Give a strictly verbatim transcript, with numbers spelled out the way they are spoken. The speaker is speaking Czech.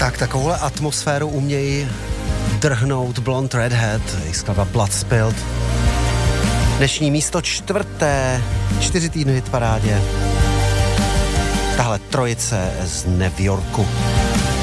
Tak takovouhle atmosféru umějí drhnout Blonde Redhead, jejich skladba Blood Spilled. Dnešní místo čtvrté, čtyři týdny hitparádě. Tahle trojice z New Yorku.